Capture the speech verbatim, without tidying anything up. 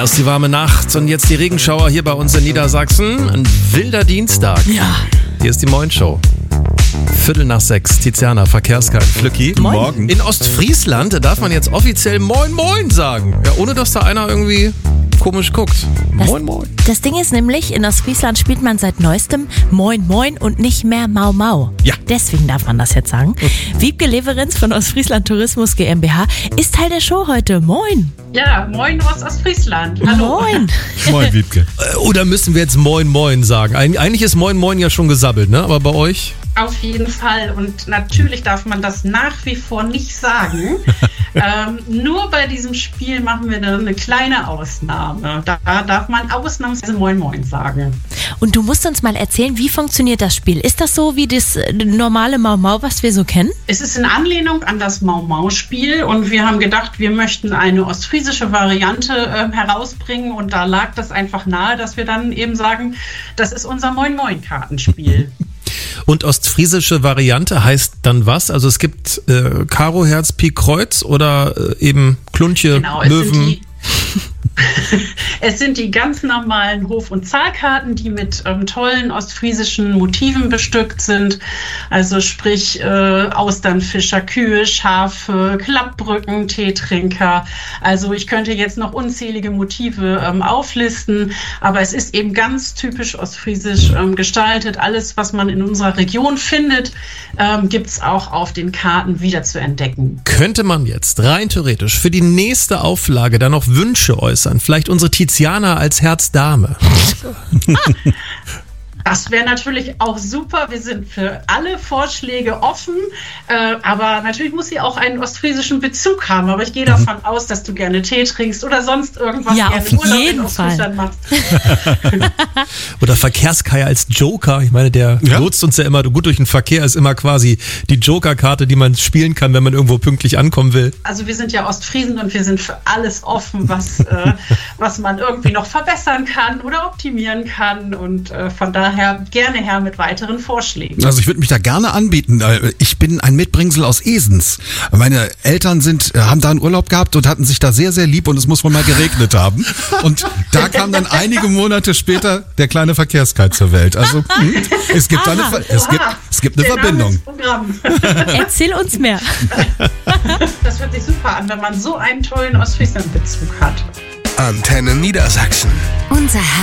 Erst die warme Nacht und jetzt die Regenschauer hier bei uns in Niedersachsen. Ein wilder Dienstag. Ja. Hier ist die Moin Show. Viertel nach sechs. Tiziana, Verkehrskalt, Flücki. Guten Morgen. In Ostfriesland darf man jetzt offiziell Moin Moin sagen. Ja, ohne dass da einer irgendwie komisch guckt. Das, Moin Moin. Das Ding ist nämlich, in Ostfriesland spielt man seit neuestem Moin Moin und nicht mehr Mau Mau. Ja. Deswegen darf man das jetzt sagen. Wiebke Leverenz von Ostfriesland Tourismus GmbH ist Teil der Show heute. Moin. Ja, moin aus Ostfriesland. Hallo. Moin. Moin, Wiebke. Oder müssen wir jetzt Moin Moin sagen? Eig- Eigentlich ist Moin Moin ja schon gesabbelt, ne? Aber bei euch? Auf jeden Fall. Und natürlich darf man das nach wie vor nicht sagen. ähm, nur bei diesem Spiel machen wir dann eine kleine Ausnahme. Da darf man ausnahmsweise Moin Moin sagen. Und du musst uns mal erzählen, wie funktioniert das Spiel? Ist das so wie das äh, normale Mau Mau, was wir so kennen? Es ist in Anlehnung an das Mau Mau Spiel und wir haben gedacht, wir möchten eine ostfriesische Variante äh, herausbringen und da lag das einfach nahe, dass wir dann eben sagen, das ist unser Moin Moin Kartenspiel. Und ostfriesische Variante heißt dann was? Also es gibt äh, Karo, Herz, Pik, Kreuz oder äh, eben Kluntje, Genau, es Löwen? sind die Es sind die ganz normalen Hof- und Zahlkarten, die mit ähm, tollen ostfriesischen Motiven bestückt sind. Also sprich äh, Austernfischer, Kühe, Schafe, Klappbrücken, Teetrinker. Also ich könnte jetzt noch unzählige Motive ähm, auflisten, aber es ist eben ganz typisch ostfriesisch ähm, gestaltet. Alles, was man in unserer Region findet, ähm, gibt es auch auf den Karten wieder zu entdecken. Könnte man jetzt rein theoretisch für die nächste Auflage dann noch Wünsche äußern? Vielleicht unsere Tiziana als Herzdame. Das wäre natürlich auch super. Wir sind für alle Vorschläge offen. Äh, aber natürlich muss sie auch einen ostfriesischen Bezug haben. Aber ich gehe davon aus, dass du gerne Tee trinkst oder sonst irgendwas Ja, gerne auf Urlaub jeden in Ostfriesland Fall. machst. Oder Verkehrskai als Joker. Ich meine, der Ja. lotst uns ja immer gut durch den Verkehr. Ist immer quasi die Joker-Karte, die man spielen kann, wenn man irgendwo pünktlich ankommen will. Also wir sind ja Ostfriesen und wir sind für alles offen, was, äh, was man irgendwie noch verbessern kann oder optimieren kann. Und äh, von daher gerne her mit weiteren Vorschlägen. Also ich würde mich da gerne anbieten. Ich bin ein Mitbringsel aus Esens. Meine Eltern sind, haben da einen Urlaub gehabt und hatten sich da sehr, sehr lieb und es muss wohl mal geregnet haben. Und da kam dann einige Monate später der kleine Verkehrskite zur Welt. Also hm, es gibt eine, Ver- es gibt, es gibt eine Der Name Verbindung. ist Programm. Erzähl uns mehr. Das hört sich super an, wenn man so einen tollen Ostfriesland-Bezug hat. Antenne Niedersachsen. Unser